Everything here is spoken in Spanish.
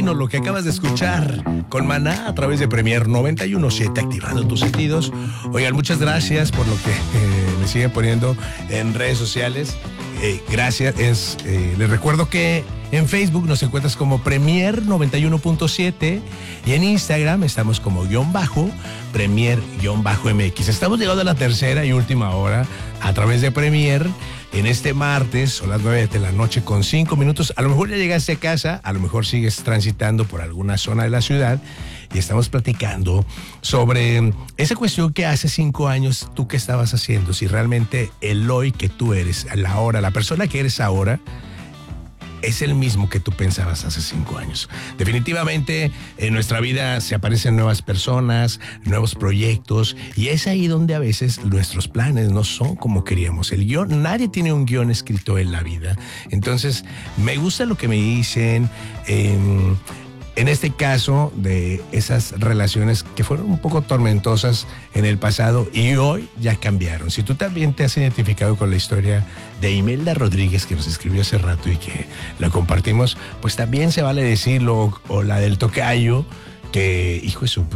Lo que acabas de escuchar con Maná a través de Premier 91.7, activando tus sentidos. Oigan, muchas gracias por lo que me siguen poniendo en redes sociales. Gracias. Les recuerdo que en Facebook nos encuentras como Premier 91.7 y en Instagram estamos como Premier-MX. Estamos llegando a la tercera y última hora a través de Premier. En este martes, son las 9 de la noche con 5 minutos. A lo mejor ya llegaste a casa, a lo mejor sigues transitando por alguna zona de la ciudad y estamos platicando sobre esa cuestión que hace 5 años tú qué estabas haciendo, si realmente el hoy que tú eres, la persona que eres ahora, es el mismo que tú pensabas hace 5 años. Definitivamente en nuestra vida se aparecen nuevas personas, nuevos proyectos, y es ahí donde a veces nuestros planes no son como queríamos. El guión, nadie tiene un guión escrito en la vida. Entonces, me gusta lo que me dicen, en este caso de esas relaciones que fueron un poco tormentosas en el pasado y hoy ya cambiaron. Si tú también te has identificado con la historia de Imelda Rodríguez, que nos escribió hace rato y que la compartimos, pues también se vale decirlo, o la del tocayo, que hijo de su